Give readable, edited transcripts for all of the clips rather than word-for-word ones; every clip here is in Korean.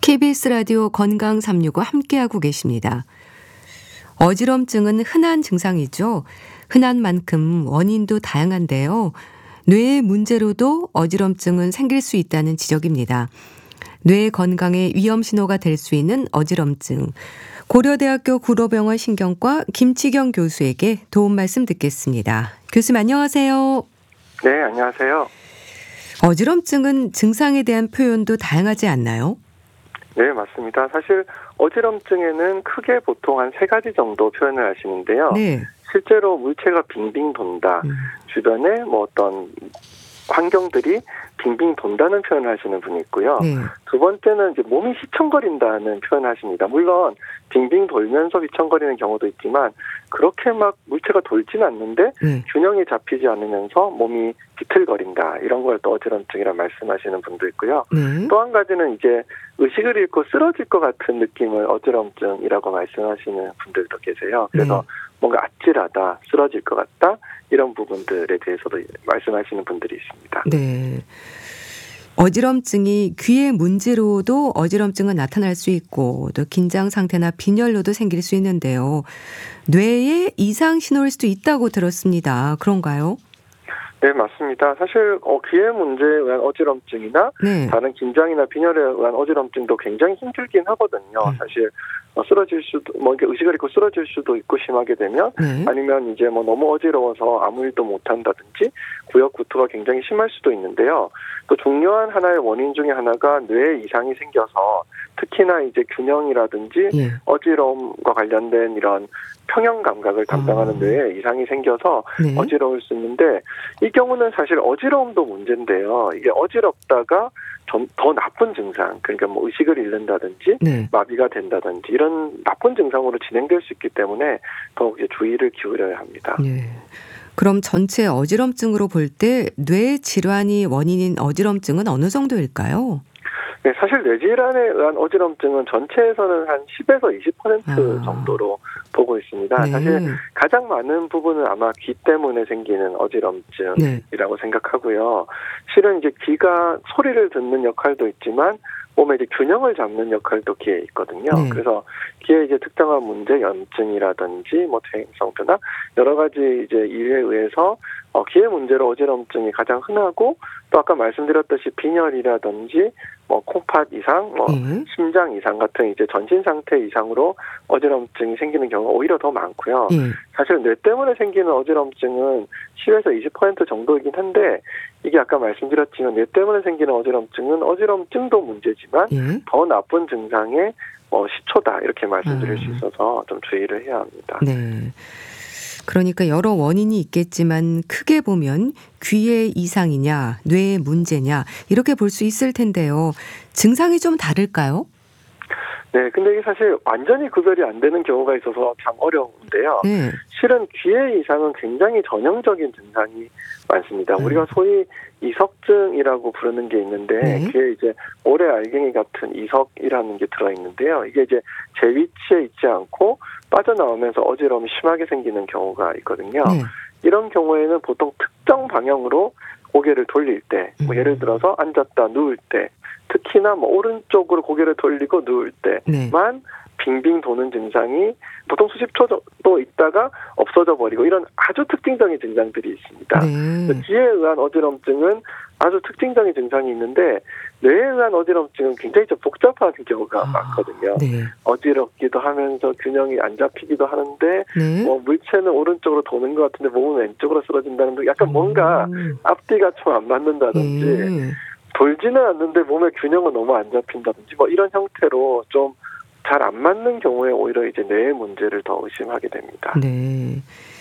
KBS 라디오 건강 365 함께하고 계십니다. 어지럼증은 흔한 증상이죠. 흔한 만큼 원인도 다양한데요. 뇌의 문제로도 어지럼증은 생길 수 있다는 지적입니다. 뇌 건강에 위험 신호가 될 수 있는 어지럼증. 고려대학교 구로병원 신경과 김치경 교수에게 도움 말씀 듣겠습니다. 교수님 안녕하세요. 네, 안녕하세요. 어지럼증은 증상에 대한 표현도 다양하지 않나요? 네, 맞습니다. 사실 어지럼증에는 크게 보통 한 3가지 정도 표현을 하시는데요. 네. 실제로 물체가 빙빙 돈다. 주변에 어떤 환경들이 빙빙 돈다는 표현을 하시는 분이 있고요. 네. 두 번째는 이제 몸이 휘청거린다는 표현을 하십니다. 물론 빙빙 돌면서 휘청거리는 경우도 있지만 그렇게 막 물체가 돌지는 않는데 균형이 잡히지 않으면서 몸이 비틀거린다. 이런 걸 또 어지럼증이라 말씀하시는 분도 있고요. 또 한 가지는 이제 의식을 잃고 쓰러질 것 같은 느낌을 어지럼증이라고 말씀하시는 분들도 계세요. 그래서 뭔가 아찔하다, 쓰러질 것 같다 이런 부분들에 대해서도 말씀하시는 분들이 있습니다. 네. 어지럼증이 귀의 문제로도 어지럼증은 나타날 수 있고 또 긴장 상태나 빈혈로도 생길 수 있는데요. 뇌에 이상 신호일 수도 있다고 들었습니다. 그런가요? 네, 맞습니다. 사실 귀의 문제에 의한 어지럼증이나 다른 긴장이나 빈혈에 의한 어지럼증도 굉장히 힘들긴 하거든요. 사실 쓰러질 수도 이렇게 의식을 잃고 쓰러질 수도 있고 심하게 되면 아니면 이제 너무 어지러워서 아무 일도 못 한다든지 구역 구토가 굉장히 심할 수도 있는데요. 또 중요한 하나의 원인 중에 하나가 뇌에 이상이 생겨서 특히나 이제 균형이라든지 어지러움과 관련된 이런 평형 감각을 담당하는 뇌에 이상이 생겨서 어지러울 수 있는데 이 경우는 사실 어지러움도 문제인데요. 이게 어지럽다가 더 나쁜 증상, 그러니까 의식을 잃는다든지 마비가 된다든지 이런 나쁜 증상으로 진행될 수 있기 때문에 더욱 이제 주의를 기울여야 합니다. 네. 그럼 전체 어지럼증으로 볼 때 뇌 질환이 원인인 어지럼증은 어느 정도일까요? 네, 사실 뇌질환에 의한 어지럼증은 전체에서는 한 10에서 20% 정도로 보고 있습니다. 사실 가장 많은 부분은 아마 귀 때문에 생기는 어지럼증이라고 생각하고요. 실은 이제 귀가 소리를 듣는 역할도 있지만 몸에 이제 균형을 잡는 역할도 귀에 있거든요. 그래서 귀에 이제 특정한 문제, 염증이라든지 퇴행성 변화 여러 가지 이제 이유에 의해서 귀의 문제로 어지럼증이 가장 흔하고 또 아까 말씀드렸듯이 빈혈이라든지 콩팥 이상, 심장 이상 같은 이제 전신 상태 이상으로 어지럼증이 생기는 경우가 오히려 더 많고요. 사실 뇌 때문에 생기는 어지럼증은 10에서 20% 정도이긴 한데 이게 아까 말씀드렸지만 뇌 때문에 생기는 어지럼증은 어지럼증도 문제지만 더 나쁜 증상의 시초다 이렇게 말씀드릴 수 있어서 좀 주의를 해야 합니다. 네. 그러니까 여러 원인이 있겠지만 크게 보면 귀의 이상이냐 뇌의 문제냐 이렇게 볼 수 있을 텐데요. 증상이 좀 다를까요? 네, 근데 이게 사실 완전히 구별이 안 되는 경우가 있어서 참 어려운데요. 실은 귀의 이상은 굉장히 전형적인 증상이 많습니다. 우리가 소위 이석증이라고 부르는 게 있는데 귀에 이제 오래 알갱이 같은 이석이라는 게 들어있는데요. 이게 이제 제 위치에 있지 않고 빠져나오면서 어지러움이 심하게 생기는 경우가 있거든요. 이런 경우에는 보통 특정 방향으로 고개를 돌릴 때, 예를 들어서 앉았다 누울 때, 특히나 오른쪽으로 고개를 돌리고 누울 때만 빙빙 도는 증상이 보통 수십 초 정도 있다가 없어져 버리고 이런 아주 특징적인 증상들이 있습니다. 귀에 의한 어지럼증은 아주 특징적인 증상이 있는데 뇌에 의한 어지럼증은 굉장히 좀 복잡한 경우가 많거든요. 어지럽기도 하면서 균형이 안 잡히기도 하는데 물체는 오른쪽으로 도는 것 같은데 몸은 왼쪽으로 쓰러진다는 등 약간 뭔가 앞뒤가 좀 안 맞는다든지 돌지는 않는데 몸의 균형은 너무 안 잡힌다든지 이런 형태로 좀 잘 안 맞는 경우에 오히려 이제 뇌의 문제를 더 의심하게 됩니다. 네.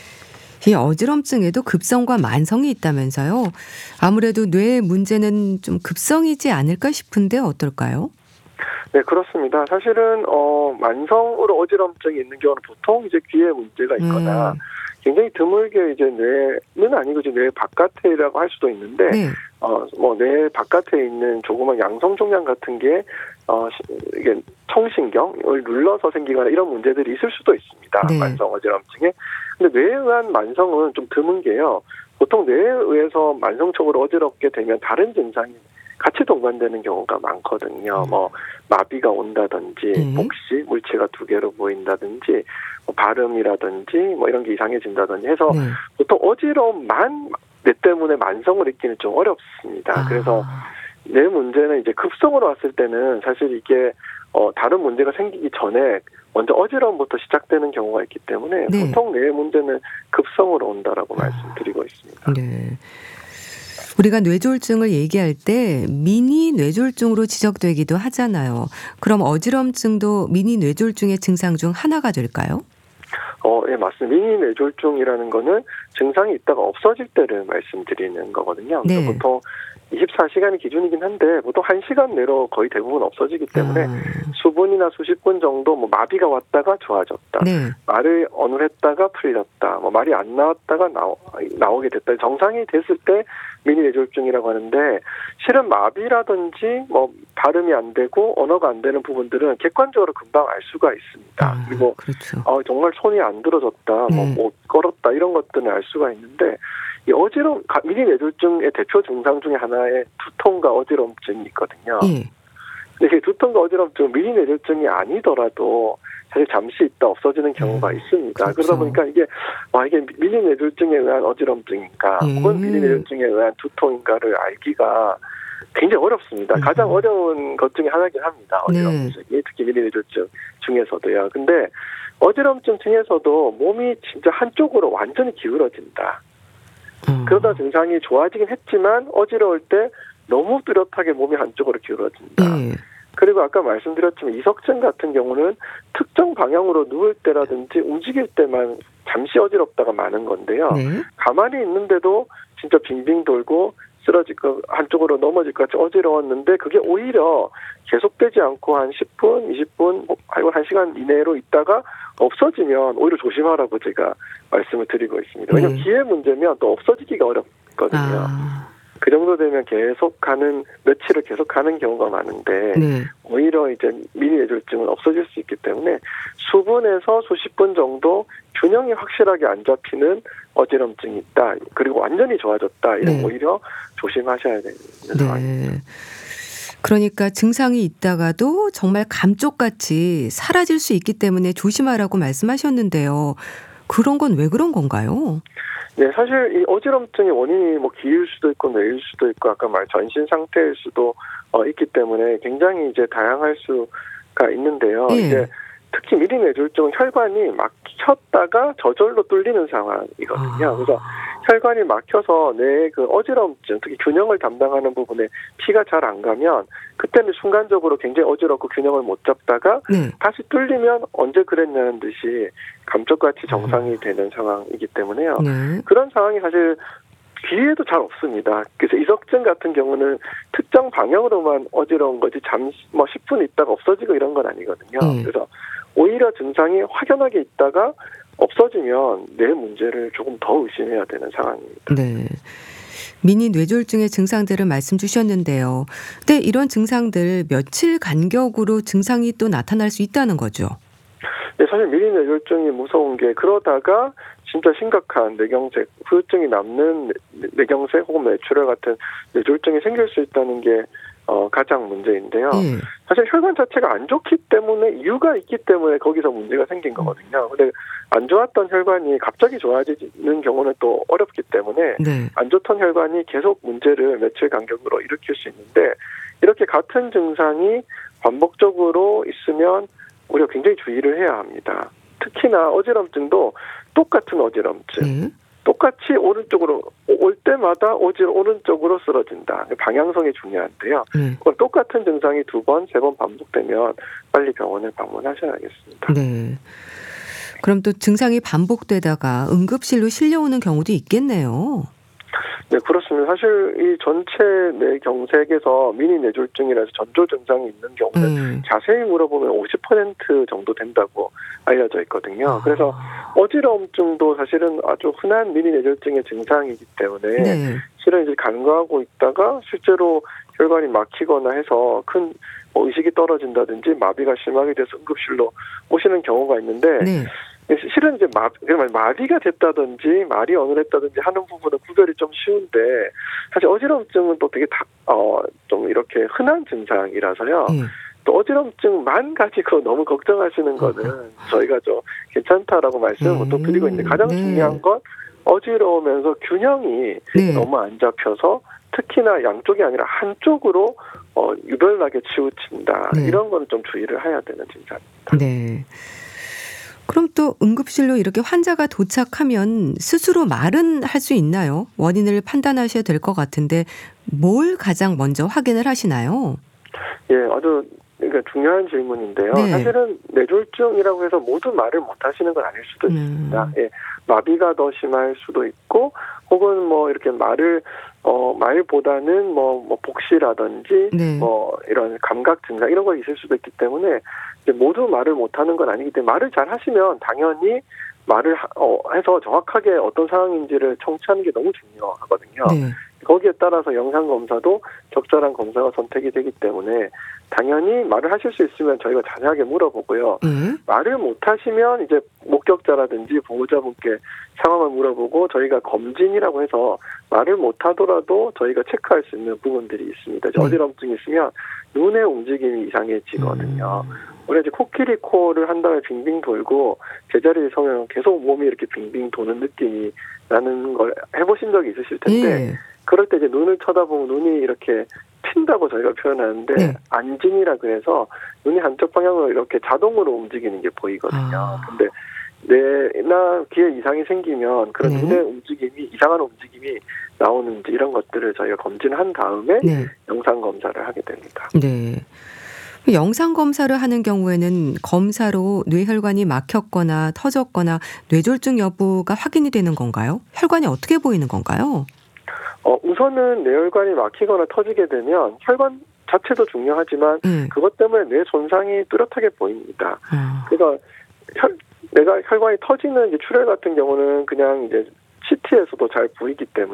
이 어지럼증에도 급성과 만성이 있다면서요. 아무래도 뇌의 문제는 좀 급성이지 않을까 싶은데 어떨까요? 네, 그렇습니다. 사실은 만성으로 어지럼증이 있는 경우는 보통 이제 귀에 문제가 있거나 굉장히 드물게 이제 뇌는 아니고 이제 뇌 바깥에라고 할 수도 있는데 뇌 바깥에 있는 조그만 양성 종양 같은 게 이게 청신경을 눌러서 생기거나 이런 문제들이 있을 수도 있습니다. 만성 어지럼증에. 근데 뇌에 의한 만성은 좀 드문 게요. 보통 뇌에 의해서 만성적으로 어지럽게 되면 다른 증상이 같이 동반되는 경우가 많거든요. 뭐 마비가 온다든지 복시 물체가 두 개로 보인다든지 뭐 발음이라든지 뭐 이런 게 이상해진다든지 해서 보통 어지러움만 뇌 때문에 만성을 잊기는 좀 어렵습니다. 그래서 뇌 문제는 이제 급성으로 왔을 때는 사실 이게 다른 문제가 생기기 전에 먼저 어지러움부터 시작되는 경우가 있기 때문에 보통 뇌 문제는 급성으로 온다라고 말씀드리고 있습니다. 네. 우리가 뇌졸중을 얘기할 때 미니 뇌졸중으로 지적되기도 하잖아요. 그럼 어지럼증도 미니 뇌졸중의 증상 중 하나가 될까요? 예, 맞습니다. 미니 뇌졸중이라는 거는 증상이 있다가 없어질 때를 말씀드리는 거거든요. 그래서 보통 24시간이 기준이긴 한데 보통 1시간 내로 거의 대부분 없어지기 때문에 수분이나 수십 분 정도 뭐 마비가 왔다가 좋아졌다. 말을 어눌했다가 풀렸다. 뭐 말이 안 나왔다가 나오게 됐다. 정상이 됐을 때 미니 뇌졸중이라고 하는데 실은 마비라든지 뭐 발음이 안 되고 언어가 안 되는 부분들은 객관적으로 금방 알 수가 있습니다. 그리고 정말 손이 안 들어졌다, 뭐 못 걸었다 이런 것들은 알 수가 있는데 이 어지러움, 미니 뇌졸중의 대표 증상 중에 하나의 두통과 어지럼증이 있거든요. 근데 이 두통과 어지럼증은 미니 뇌졸중이 아니더라도 사실 잠시 있다 없어지는 경우가 있습니다. 그러다 보니까 이게 미니 뇌졸중에 의한 어지럼증인가 혹은 미니 뇌졸중에 의한 두통인가를 알기가 굉장히 어렵습니다. 가장 어려운 것 중에 하나긴 합니다. 어지럼증이 특히 미니 뇌졸중 중에서도요. 근데 어지럼증 중에서도 몸이 진짜 한쪽으로 완전히 기울어진다. 그러다 증상이 좋아지긴 했지만 어지러울 때 너무 뚜렷하게 몸이 한쪽으로 기울어진다. 그리고 아까 말씀드렸지만 이석증 같은 경우는 특정 방향으로 누울 때라든지 움직일 때만 잠시 어지럽다가 많은 건데요. 가만히 있는데도 진짜 빙빙 돌고 쓰러질 것, 한쪽으로 넘어질 것 같이 어지러웠는데 그게 오히려 계속되지 않고 한 10분, 20분, 아니면 1시간 이내로 있다가 없어지면 오히려 조심하라고 제가 말씀을 드리고 있습니다. 왜냐하면 기회 문제면 또 없어지기가 어렵거든요. 그 정도 되면 계속 가는, 며칠을 계속 가는 경우가 많은데 오히려 이제 미니 뇌졸중은 없어질 수 있기 때문에 수분에서 수십 분 정도 균형이 확실하게 안 잡히는 어지럼증이 있다. 그리고 완전히 좋아졌다. 이런 오히려 조심하셔야 되는 상황입니다. 그러니까 증상이 있다가도 정말 감쪽같이 사라질 수 있기 때문에 조심하라고 말씀하셨는데요. 그런 건 왜 그런 건가요? 네, 사실 이 어지럼증의 원인이 뭐 기일 수도 있고 뇌일 수도 있고 아까 전신 상태일 수도 있기 때문에 굉장히 이제 다양할 수가 있는데요. 이제 특히 미리 뇌졸중은 혈관이 막혔다가 저절로 뚫리는 상황이거든요. 그래서 혈관이 막혀서 뇌의 그 어지럼증, 특히 균형을 담당하는 부분에 피가 잘 안 가면 그때는 순간적으로 굉장히 어지럽고 균형을 못 잡다가 다시 뚫리면 언제 그랬냐는 듯이 감쪽같이 정상이 되는 상황이기 때문에요. 그런 상황이 사실 귀에도 잘 없습니다. 그래서 이석증 같은 경우는 특정 방향으로만 어지러운 거지 잠시 뭐 10분 있다가 없어지고 이런 건 아니거든요. 그래서 오히려 증상이 확연하게 있다가 없어지면 뇌 문제를 조금 더 의심해야 되는 상황입니다. 네. 미니 뇌졸중의 증상들을 말씀 주셨는데요. 근데 이런 증상들 며칠 간격으로 증상이 또 나타날 수 있다는 거죠? 네, 사실 미니 뇌졸중이 무서운 게 그러다가 진짜 심각한 뇌경색, 후유증이 남는 뇌경색 혹은 뇌출혈 같은 뇌졸중이 생길 수 있다는 게 가장 문제인데요. 사실 혈관 자체가 안 좋기 때문에 이유가 있기 때문에 거기서 문제가 생긴 거거든요. 근데 안 좋았던 혈관이 갑자기 좋아지는 경우는 또 어렵기 때문에 안 좋던 혈관이 계속 문제를 며칠 간격으로 일으킬 수 있는데 이렇게 같은 증상이 반복적으로 있으면 우리가 굉장히 주의를 해야 합니다. 특히나 어지럼증도 똑같은 어지럼증. 똑같이 오른쪽으로 올 때마다 오른쪽으로 쓰러진다. 방향성이 중요한데요. 똑같은 증상이 2번, 3번 반복되면 빨리 병원을 방문하셔야겠습니다. 네. 그럼 또 증상이 반복되다가 응급실로 실려오는 경우도 있겠네요. 네, 그렇습니다. 사실 이 전체 뇌경색에서 미니 뇌졸중이라서 전조 증상이 있는 경우는 자세히 물어보면 50% 정도 된다고 알려져 있거든요. 그래서 어지러움증도 사실은 아주 흔한 미니 뇌졸중의 증상이기 때문에 실은 이제 간과하고 있다가 실제로 혈관이 막히거나 해서 큰 의식이 떨어진다든지 마비가 심하게 돼서 응급실로 오시는 경우가 있는데 실은 이제 마비가 됐다든지 말이 어눌했다든지 하는 부분은 구별이 좀 쉬운데 사실 어지럼증은 또 되게 좀 이렇게 흔한 증상이라서요. 또 어지럼증만 가지고 너무 걱정하시는 거는 저희가 좀 괜찮다라고 말씀을 보통 드리고 있는데 가장 중요한 건 어지러우면서 균형이 너무 안 잡혀서 특히나 양쪽이 아니라 한쪽으로 유별나게 치우친다. 이런 거는 좀 주의를 해야 되는 증상입니다. 네. 그럼 또 응급실로 이렇게 환자가 도착하면 스스로 말은 할 수 있나요? 원인을 판단하셔야 될 것 같은데 뭘 가장 먼저 확인을 하시나요? 예, 아주 그러니까 중요한 질문인데요. 사실은 뇌졸중이라고 해서 모두 말을 못 하시는 건 아닐 수도 있습니다. 예, 마비가 더 심할 수도 있고 혹은 뭐 이렇게 말보다는 뭐 복시라든지 뭐 이런 감각 증상 이런 거 있을 수도 있기 때문에 이제 모두 말을 못 하는 건 아니기 때문에 말을 잘 하시면 당연히 말을 해서 정확하게 어떤 상황인지를 청취하는 게 너무 중요하거든요. 거기에 따라서 영상 검사도 적절한 검사가 선택이 되기 때문에 당연히 말을 하실 수 있으면 저희가 자세하게 물어보고요. 말을 못 하시면 이제 목격자라든지 보호자분께 상황을 물어보고 저희가 검진이라고 해서 말을 못 하더라도 저희가 체크할 수 있는 부분들이 있습니다. 어지럼증이 있으면 눈의 움직임이 이상해지거든요. 원래 이제 코끼리 코를 한 다음에 빙빙 돌고 제자리에 서면 계속 몸이 이렇게 빙빙 도는 느낌이 나는 걸 해보신 적이 있으실 텐데 그럴 때 이제 눈을 쳐다보면 눈이 이렇게 튄다고 저희가 표현하는데 안진이라 그래서 눈이 한쪽 방향으로 이렇게 자동으로 움직이는 게 보이거든요. 근데 뇌나 귀에 이상이 생기면 그런 눈의 움직임이 이상한 움직임이 나오는지 이런 것들을 저희가 검진한 다음에 영상 검사를 하게 됩니다. 네. 영상 검사를 하는 경우에는 검사로 뇌혈관이 막혔거나 터졌거나 뇌졸중 여부가 확인이 되는 건가요? 혈관이 어떻게 보이는 건가요? 우선은 뇌혈관이 막히거나 터지게 되면 혈관 자체도 중요하지만 그것 때문에 뇌 손상이 뚜렷하게 보입니다. 그래서 혈관이 터지는 이제 출혈 같은 경우는 그냥 이제 CT에서도 잘 보이기 때문에